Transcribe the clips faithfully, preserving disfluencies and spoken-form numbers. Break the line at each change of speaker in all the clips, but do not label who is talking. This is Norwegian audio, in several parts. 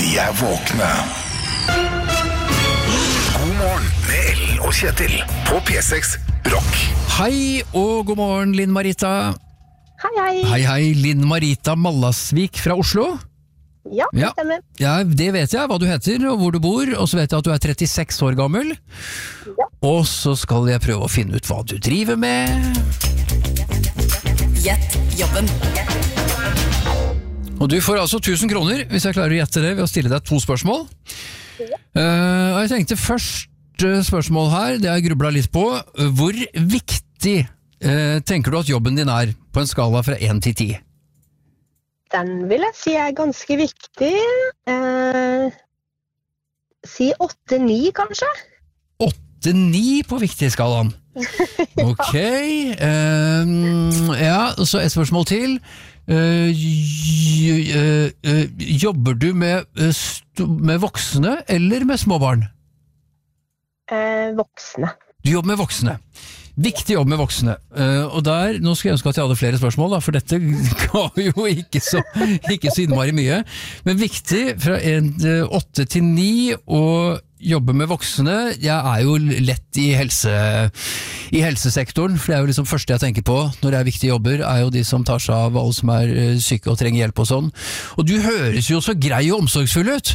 De er våkne. God morgen med Ellen og Kjetil på P seks Rock.
Hei og god morgen, Linn Marita.
Hei, hei.
Hei, hei, Linn Marita Mallasvik fra Oslo.
Ja, det
Ja.
stemmer.
Ja, det vet jeg, hva du heter og hvor du bor, og så vet jeg at du er trettiseks år gammel.
Ja.
Og så skal jeg prøve å finne ut hva du driver med.
Gjett jobben.
Og du får altså tusen kroner hvis jeg klarer å gjette det ved å stille deg to spørsmål. Uh, og jeg tenkte første spørsmål her, det har jeg grublet litt på. Hvor viktig uh, tenker du at jobben din er på en skala fra én til ti?
Den vil jeg si er ganske viktig. Eh, si åtte ni, kanskje?
åtte ni på viktighetsskalaen. Ok. Um, ja, så et spørsmål til. Uh, j- uh, uh, jobber du med, uh, st- med voksne eller med små barn?
Eh, voksne.
Du jobber med voksne. Viktig jobb med voksne. Uh, og der, nå skulle jeg ønske at jeg hadde flere spørsmål, da, for dette ga jo ikke så, ikke så innmari mye. Men viktig fra åtte til ni å jobbe med voksne. Jeg er jo lett i, helse, i helsesektoren, for det er jo liksom første jeg tenker på når det er viktige jobber, er jo de som tar seg av alle som er uh, syke og trenger hjelp og sånn. Og du høres jo så grei og omsorgsfull ut!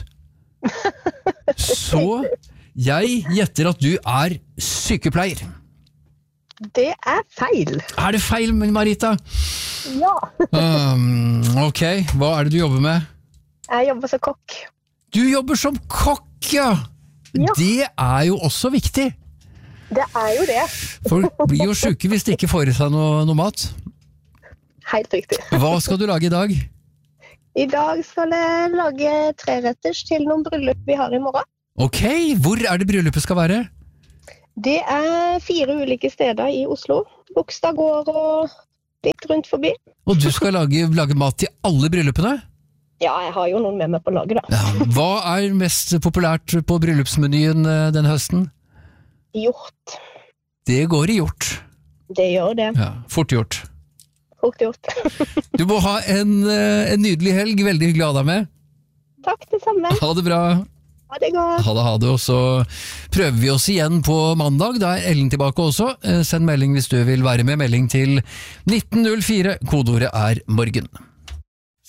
Så jeg gjetter at du er sykepleier.
Det er feil.
Er det feil, Marita?
Ja.
Um, ok, hva er det du jobber med?
Jeg jobber som kokk.
Du jobber som kokk, ja!
Ja.
Det er jo også viktig.
Det er jo det.
Folk blir jo syke hvis de ikke får i seg noe, noe mat.
Helt riktig.
Hva skal du lage i dag?
I dag skal jeg lage treretters til noen bryllup vi har i morgen.
Ok, hvor er det bryllupet skal være?
Det er fire ulike steder i Oslo. Bogstad gård og litt rundt forbi.
Og du skal lage, lage mat til alle bryllupene?
Ja, jeg har jo noen med meg på laget da.
Ja, hva er mest populært på bryllupsmenyen eh, denne høsten?
Hjort.
Det går i hjort.
Det gjør det.
Ja, fort gjort.
Fort gjort.
Du må ha en, eh, en nydelig helg, veldig hyggelig å ha deg med.
Takk, det samme.
Ha det bra.
Ha det godt.
Ha det, ha det, og så prøver vi oss igjen på mandag. Da er Ellen tilbake også. Eh, Send melding hvis du vil være med. Melding til nitten null fire. Kodeordet er morgen.